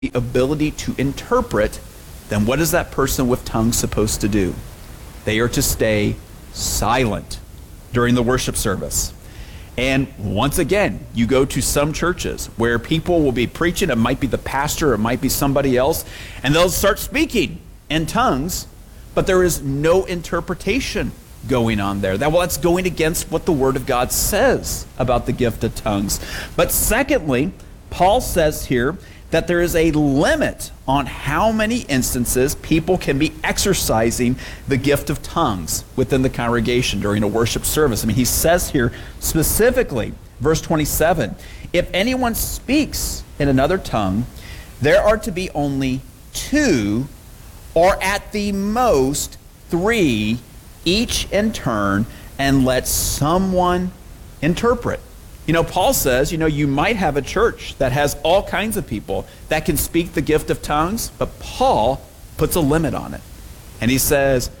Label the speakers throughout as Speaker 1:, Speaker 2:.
Speaker 1: the ability to interpret, then what is that person with tongues supposed to do? They are to stay silent during the worship service. And once again, you go to some churches where people will be preaching, it might be the pastor, it might be somebody else, and they'll start speaking in tongues, but there is no interpretation going on there. That's going against what the Word of God says about the gift of tongues. But secondly, Paul says here that there is a limit on how many instances people can be exercising the gift of tongues within the congregation during a worship service. I mean, he says here specifically, verse 27, if anyone speaks in another tongue, there are to be only 2, or at the most 3, each in turn, and let someone interpret. You know, Paul says, you might have a church that has all kinds of people that can speak the gift of tongues, but Paul puts a limit on it. And he says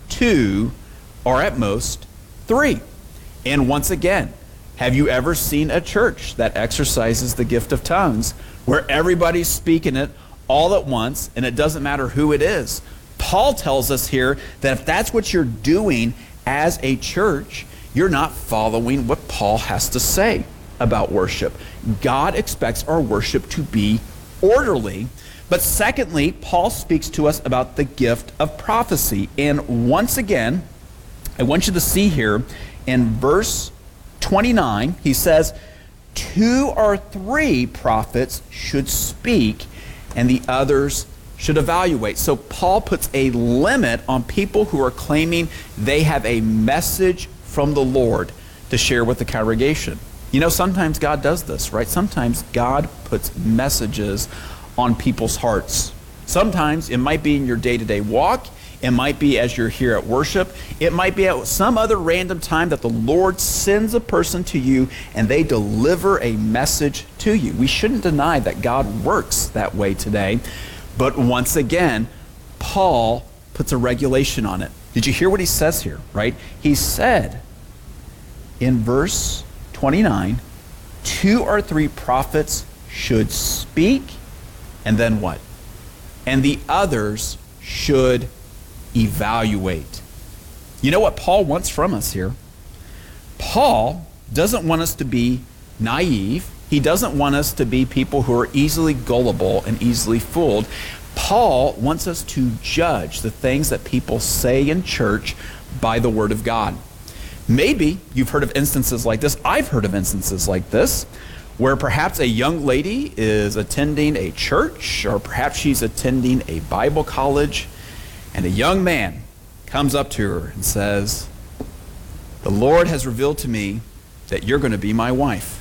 Speaker 1: 2 or at most 3. And once again, have you ever seen a church that exercises the gift of tongues where everybody's speaking it all at once and it doesn't matter who it is? Paul tells us here that if that's what you're doing as a church, you're not following what Paul has to say about worship. God expects our worship to be orderly. But secondly, Paul speaks to us about the gift of prophecy. And once again, I want you to see here in verse 29, he says, 2 or 3 prophets should speak, and the others should evaluate. So Paul puts a limit on people who are claiming they have a message from the Lord to share with the congregation. Sometimes God does this, right? Sometimes God puts messages on people's hearts. Sometimes it might be in your day-to-day walk. It might be as you're here at worship. It might be at some other random time that the Lord sends a person to you and they deliver a message to you. We shouldn't deny that God works that way today. But once again, Paul puts a regulation on it. Did you hear what he says here, right? He said in verse 29, 2 or 3 prophets should speak, and then what? And the others should evaluate. You know what Paul wants from us here? Paul doesn't want us to be naive. He doesn't want us to be people who are easily gullible and easily fooled. Paul wants us to judge the things that people say in church by the Word of God. Maybe you've heard of instances like this. I've heard of instances like this, where perhaps a young lady is attending a church, or perhaps she's attending a Bible college, and a young man comes up to her and says, "The Lord has revealed to me that you're going to be my wife."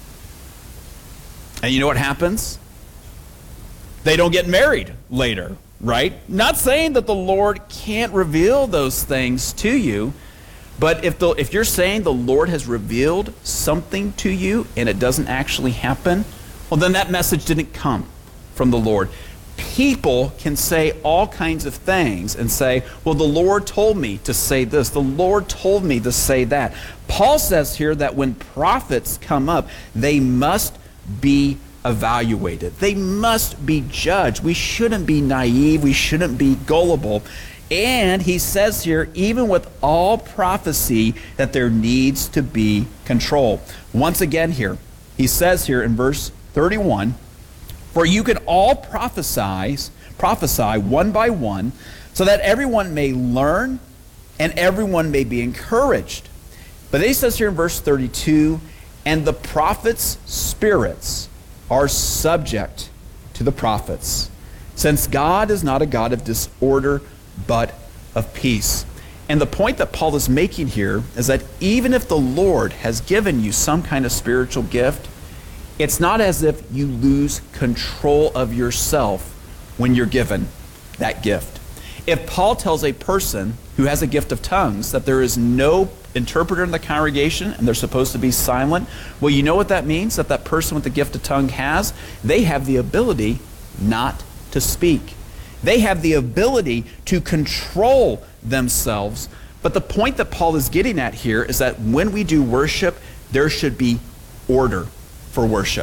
Speaker 1: And you know what happens? They don't get married later, right? Not saying that the Lord can't reveal those things to you, but if you're saying the Lord has revealed something to you and it doesn't actually happen, well, then that message didn't come from the Lord. People can say all kinds of things and say, well, the Lord told me to say this. The Lord told me to say that. Paul says here that when prophets come up, they must be evaluated. They must be judged. We shouldn't be naive. We shouldn't be gullible. And he says here, even with all prophecy, that there needs to be control. Once again here, he says here in verse 31, for you can all prophesy one by one, so that everyone may learn and everyone may be encouraged. But then he says here in verse 32, and the prophets' spirits are subject to the prophets, since God is not a God of disorder, but of peace. And the point that Paul is making here is that even if the Lord has given you some kind of spiritual gift, it's not as if you lose control of yourself when you're given that gift. If Paul tells a person who has a gift of tongues that there is no interpreter in the congregation and they're supposed to be silent, well, you know what that means? That person with the gift of tongue has? They have the ability not to speak. They have the ability to control themselves. But the point that Paul is getting at here is that when we do worship, there should be order for worship.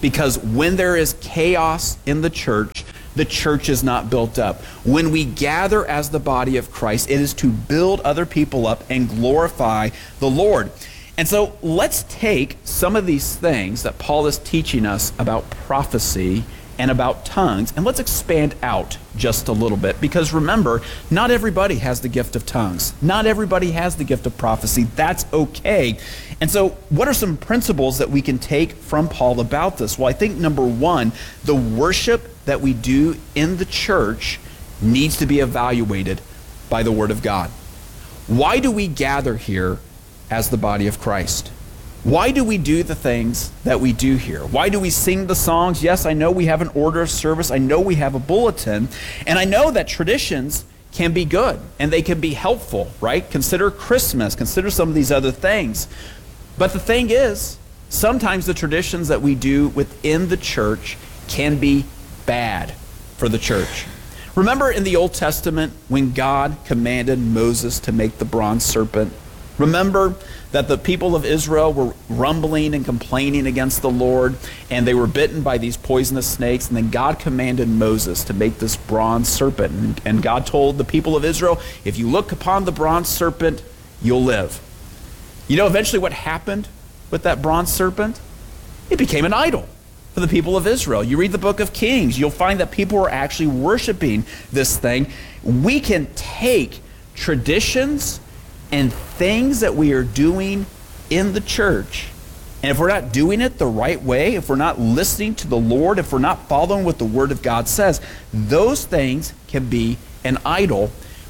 Speaker 1: Because when there is chaos in the church is not built up. When we gather as the body of Christ, it is to build other people up and glorify the Lord. And so let's take some of these things that Paul is teaching us about prophecy and about tongues, and let's expand out just a little bit. Because remember, not everybody has the gift of tongues. Not everybody has the gift of prophecy. That's okay. And so what are some principles that we can take from Paul about this? Well, I think number one, the worship that we do in the church needs to be evaluated by the Word of God. Why do we gather here as the body of Christ? Why do we do the things that we do here? Why do we sing the songs? Yes, I know we have an order of service. I know we have a bulletin. And I know that traditions can be good and they can be helpful, right? Consider Christmas. Consider some of these other things. But the thing is, sometimes the traditions that we do within the church can be bad for the church. Remember in the Old Testament when God commanded Moses to make the bronze serpent? Remember that the people of Israel were rumbling and complaining against the Lord, and they were bitten by these poisonous snakes, and then God commanded Moses to make this bronze serpent. And God told the people of Israel, if you look upon the bronze serpent, you'll live. You know eventually what happened with that bronze serpent? It became an idol for the people of Israel. You read the book of Kings, you'll find that people were actually worshiping this thing. We can take traditions and things that we are doing in the church, and if we're not doing it the right way, if we're not listening to the Lord, if we're not following what the Word of God says, those things can be an idol.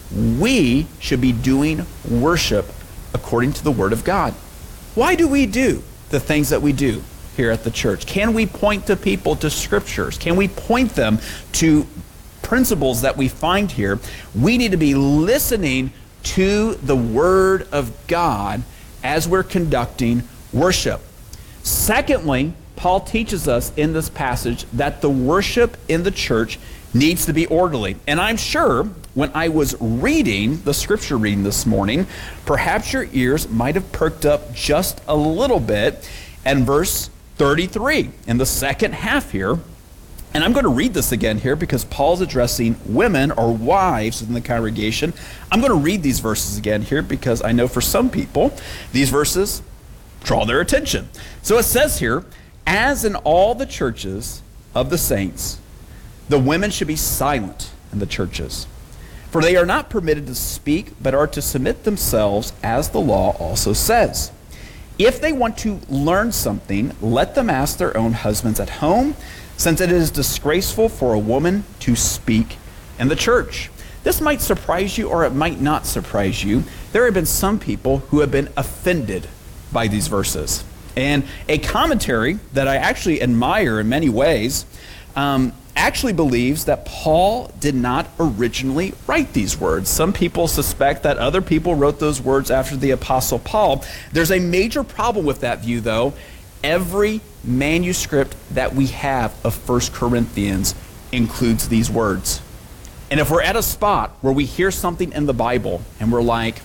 Speaker 1: We should be doing worship according to the Word of God. Why do we do the things that we do here at the church? Can we point to people to scriptures? Can we point them to principles that we find here? We need to be listening to the Word of God as we're conducting worship. Secondly, Paul teaches us in this passage that the worship in the church needs to be orderly. And I'm sure when I was reading the scripture reading this morning, perhaps your ears might have perked up just a little bit in verse 33, in the second half here. And I'm going to read this again here because Paul's addressing women or wives in the congregation. I'm going to read these verses again here because I know for some people these verses draw their attention. So it says here, as in all the churches of the saints, the women should be silent in the churches, for they are not permitted to speak, but are to submit themselves, as the law also says. If they want to learn something, let them ask their own husbands at home, since it is disgraceful for a woman to speak in the church. This might surprise you or it might not surprise you. There have been some people who have been offended by these verses. And a commentary that I actually admire in many ways actually believes that Paul did not originally write these words. Some people suspect that other people wrote those words after the Apostle Paul. There's a major problem with that view, though. Every manuscript that we have of 1 Corinthians includes these words. And if we're at a spot where we hear something in the Bible and we're like,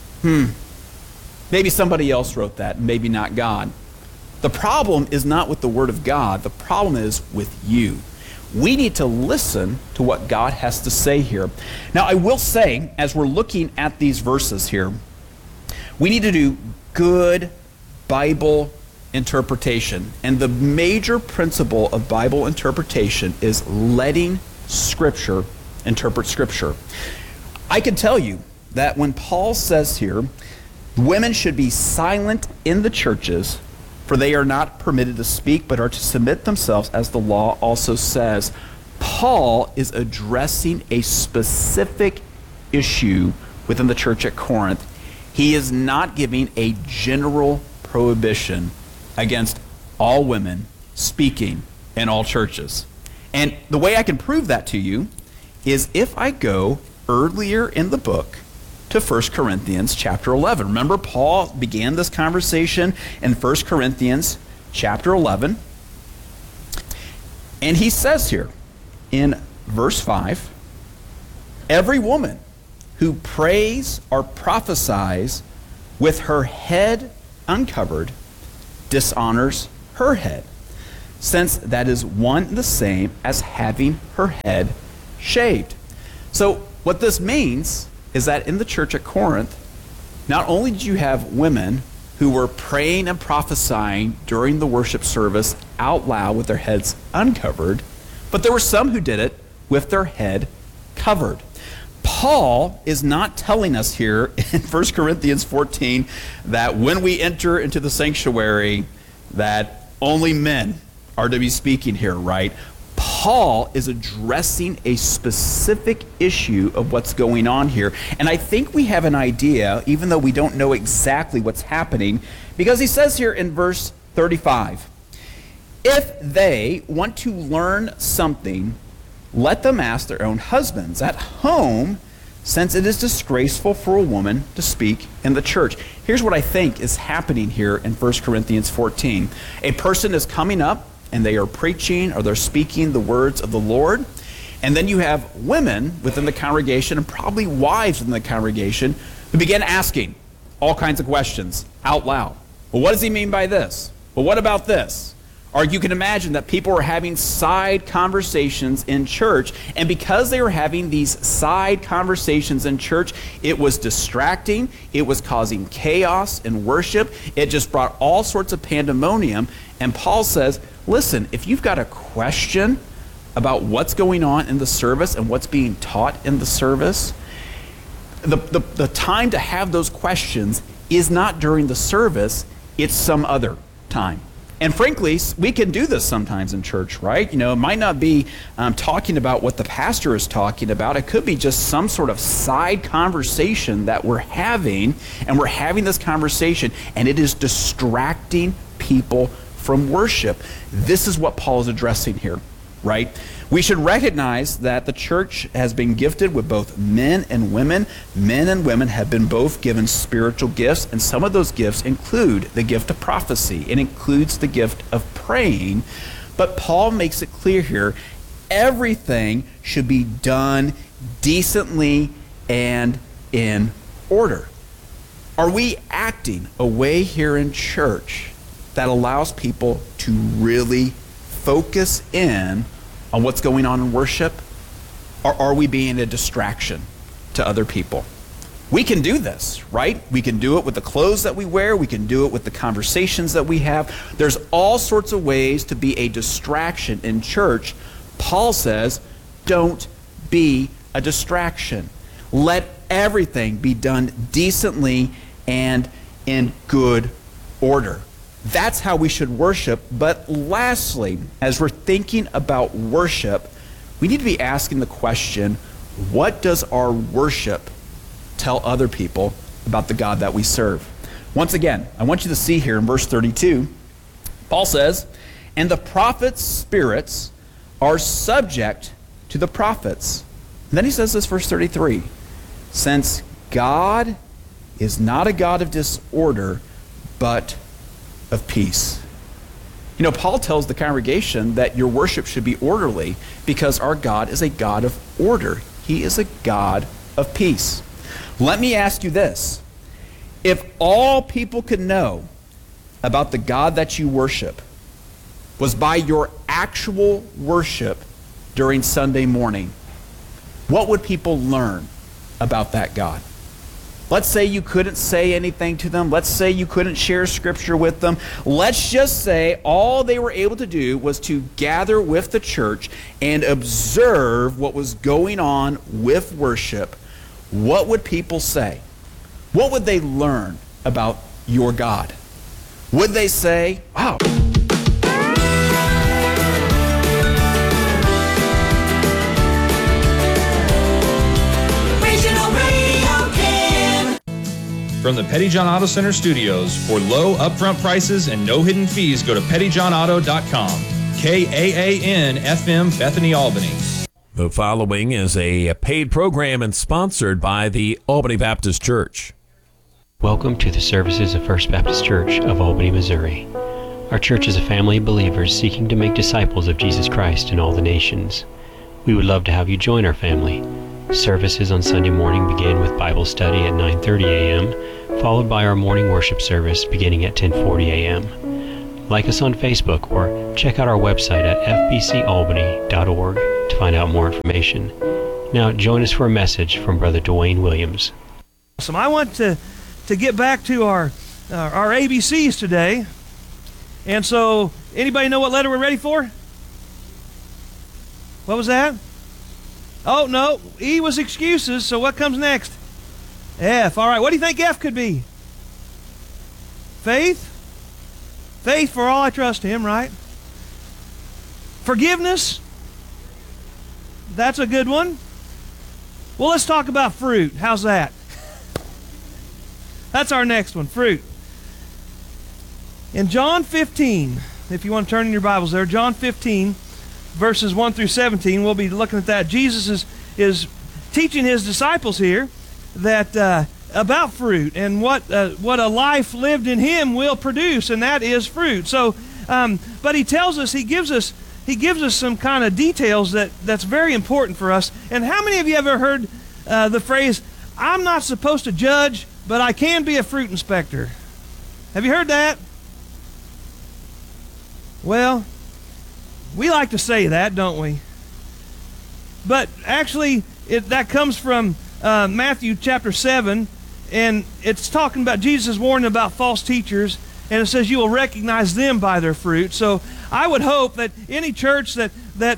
Speaker 1: maybe somebody else wrote that, maybe not God. The problem is not with the Word of God. The problem is with you. We need to listen to what God has to say here. Now, I will say, as we're looking at these verses here, we need to do good Bible interpretation. And the major principle of Bible interpretation is letting Scripture interpret Scripture. I can tell you that when Paul says here, women should be silent in the churches, for they are not permitted to speak, but are to submit themselves, as the law also says. Paul is addressing a specific issue within the church at Corinth. He is not giving a general prohibition against all women speaking in all churches. And the way I can prove that to you is if I go earlier in the book to 1 Corinthians chapter 11. Remember, Paul began this conversation in 1 Corinthians chapter 11. And he says here in verse 5, every woman who prays or prophesies with her head uncovered dishonors her head. since that is one and the same as having her head shaved. So what this means is that in the church at Corinth, not only did you have women who were praying and prophesying during the worship service out loud with their heads uncovered, but there were some who did it with their head covered. Paul is not telling us here in 1 Corinthians 14 that when we enter into the sanctuary that only men are to be speaking here, right? Paul is addressing a specific issue of what's going on here. And I think we have an idea, even though we don't know exactly what's happening, because he says here in verse 35, if they want to learn something, let them ask their own husbands at home, since it is disgraceful for a woman to speak in the church. Here's what I think is happening here in 1 Corinthians 14. A person is coming up and they are preaching or they're speaking the words of the Lord. And then you have women within the congregation and probably wives within the congregation who begin asking all kinds of questions out loud. Well, what does he mean by this? Well, what about this? Or you can imagine that people were having side conversations in church, and because they were having these side conversations in church, it was distracting, it was causing chaos in worship, it just brought all sorts of pandemonium. And Paul says, listen, if you've got a question about what's going on in the service and what's being taught in the service, the time to have those questions is not during the service, it's some other time. And frankly, we can do this sometimes in church, right? You know, it might not be talking about what the pastor is talking about. It could be just some sort of side conversation that we're having, and we're having this conversation, and it is distracting people from worship. This is what Paul is addressing here, right? We should recognize that the church has been gifted with both men and women. Men and women have been both given spiritual gifts, and some of those gifts include the gift of prophecy. It includes the gift of praying. But Paul makes it clear here, everything should be done decently and in order. Are we acting a way here in church that allows people to really focus in on what's going on in worship? Or are we being a distraction to other people? We can do this, right? We can do it with the clothes that we wear. We can do it with the conversations that we have. There's all sorts of ways to be a distraction in church. Paul says, don't be a distraction. Let everything be done decently and in good order. That's how we should worship. But lastly, as we're thinking about worship, we need to be asking the question, what does our worship tell other people about the God that we serve? Once again, I want you to see here in verse 32, Paul says, and the prophets' spirits are subject to the prophets. And then he says this, verse 33, since God is not a God of disorder, but of peace. You know, Paul tells the congregation that your worship should be orderly because our God is a God of order. He is a God of peace. Let me ask you this. If all people could know about the God that you worship was by your actual worship during Sunday morning, what would people learn about that God? Let's say you couldn't say anything to them. Let's say you couldn't share scripture with them. Let's just say all they were able to do was to gather with the church and observe what was going on with worship. What would people say? What would they learn about your God? Would they say, wow,
Speaker 2: from the Petty John Auto Center studios, for low upfront prices and no hidden fees, go to pettyjohnauto.com. KAAN FM, Bethany, Albany.
Speaker 3: The following is a paid program and sponsored by the Albany Baptist Church.
Speaker 4: Welcome to the services of First Baptist Church of Albany, Missouri. Our church is a family of believers seeking to make disciples of Jesus Christ in all the nations. We would love to have you join our family. Services on Sunday morning begin with Bible study at 9:30 a.m., followed by our morning worship service beginning at 10:40 a.m. like us on Facebook, or check out our website at fbcalbany.org to find out more information. Now join us for a message from Brother Dwayne Williams.
Speaker 5: Awesome. I want to get back to our ABCs today. And so, anybody know what letter we're ready for? What was that? Oh, no. E was excuses, so what comes next? F. All right. What do you think F could be? Faith? Faith, for all I trust Him, right? Forgiveness? That's a good one. Well, let's talk about fruit. How's that? That's our next one, fruit. In John 15, if you want to turn in your Bibles there, John 15, verses 1 through 17, we'll be looking at that. Jesus is teaching His disciples here that about fruit and what a life lived in Him will produce, and that is fruit. So, but He tells us, He gives us some kind of details that's very important for us. And how many of you ever heard the phrase, "I'm not supposed to judge, but I can be a fruit inspector"? Have you heard that? Well, we like to say that, don't we? But actually, that comes from Matthew chapter 7, and it's talking about Jesus' warning about false teachers, and it says you will recognize them by their fruit. So I would hope that any church that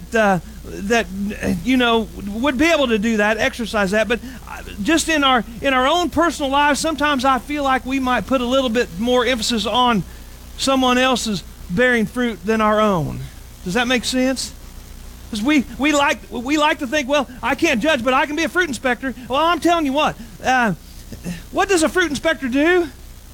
Speaker 5: you know would be able to do that, exercise that. But just in our own personal lives, sometimes I feel like we might put a little bit more emphasis on someone else's bearing fruit than our own. Does that make sense? Because we like to think, well, I can't judge, but I can be a fruit inspector. Well, I'm telling you what does a fruit inspector do?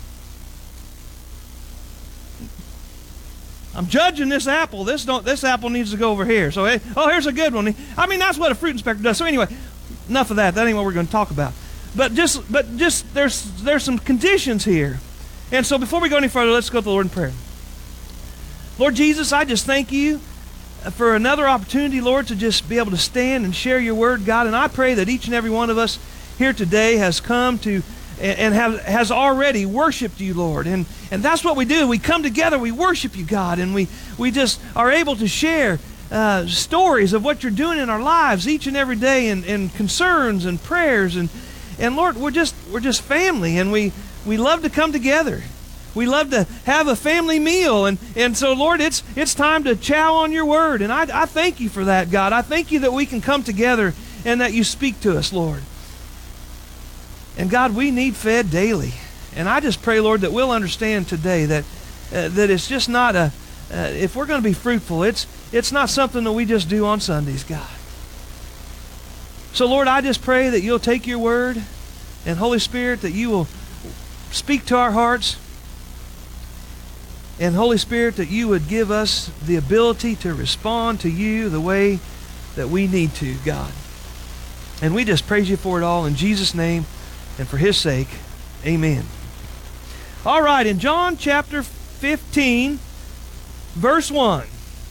Speaker 5: I'm judging this apple. This apple needs to go over here. So, here's a good one. I mean, that's what a fruit inspector does. So anyway, enough of that. That ain't what we're going to talk about. But just there's some conditions here. And so before we go any further, let's go to the Lord in prayer. Lord Jesus, I just thank You for another opportunity, Lord, to just be able to stand and share Your word, God. And I pray that each and every one of us here today has come to and has already worshiped You, Lord. And that's what we do. We come together, we worship You, God, and we just are able to share stories of what You're doing in our lives each and every day, and concerns and prayers. And Lord, we're just family, and we love to come together. We love to have a family meal, and so, Lord, it's time to chow on Your word, and I thank You for that, God. I thank You that we can come together and that You speak to us, Lord. And God, we need fed daily, and I just pray, Lord, that we'll understand today that it's just not if we're going to be fruitful, it's not something that we just do on Sundays, God. So, Lord, I just pray that You'll take Your word, and Holy Spirit, that You will speak to our hearts. And Holy Spirit, that You would give us the ability to respond to You the way that we need to, God. And we just praise You for it all in Jesus' name and for His sake. Amen. All right, in John chapter 15, verse 1,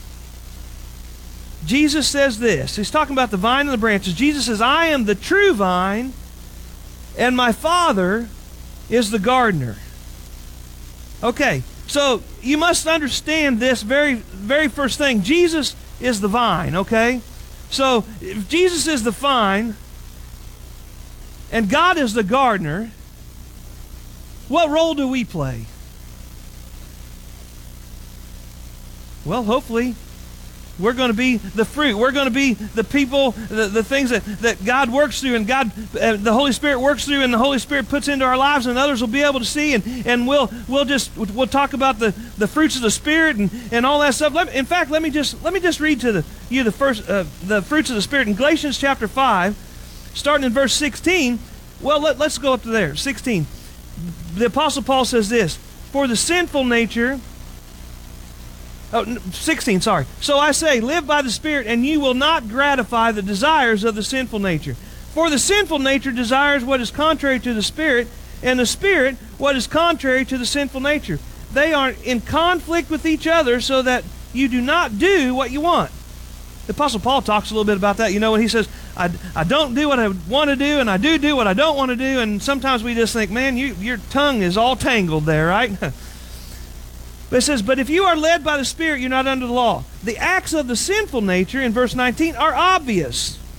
Speaker 5: Jesus says this. He's talking about the vine and the branches. Jesus says, "I am the true vine, and my Father is the gardener." Okay. So you must understand this very, very first thing. Jesus is the vine, okay? So if Jesus is the vine and God is the gardener, what role do we play? Well, hopefully we're going to be the fruit. We're going to be the people, the things that God works through, and God, the Holy Spirit works through, and the Holy Spirit puts into our lives, and others will be able to see. And we'll talk about the fruits of the Spirit and all that stuff. In fact, let me just read to you the fruits of the Spirit in Galatians chapter 5, starting in verse 16. Well, let's go up to there. 16. The Apostle Paul says this: "For the sinful nature." 16, sorry. "So I say, live by the Spirit, and you will not gratify the desires of the sinful nature. For the sinful nature desires what is contrary to the Spirit, and the Spirit what is contrary to the sinful nature. They are in conflict with each other, so that you do not do what you want." The Apostle Paul talks a little bit about that, when he says, I don't do what I want to do, and I do what I don't want to do, and sometimes we just think, man, your tongue is all tangled there, right? But it says, but if you are led by the Spirit, you're not under the law. The acts of the sinful nature in verse 19 are obvious.